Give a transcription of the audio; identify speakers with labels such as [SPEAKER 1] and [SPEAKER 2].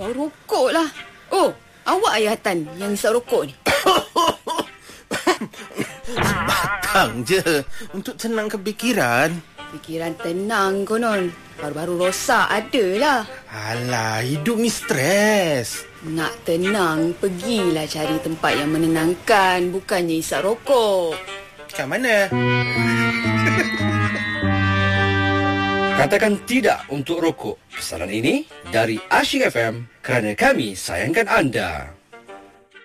[SPEAKER 1] Bau rokok lah. Oh, awak ayatan yang isap rokok ni?
[SPEAKER 2] Batang je untuk tenangkan fikiran.
[SPEAKER 1] Fikiran tenang konon. Baru-baru rosak adalah.
[SPEAKER 2] Alah, hidup ni stres.
[SPEAKER 1] Nak tenang, pergilah cari tempat yang menenangkan. Bukannya isap rokok.
[SPEAKER 2] Macam mana?
[SPEAKER 3] Katakan tidak untuk rokok. Pesanan ini dari Asyik FM kerana kami sayangkan anda.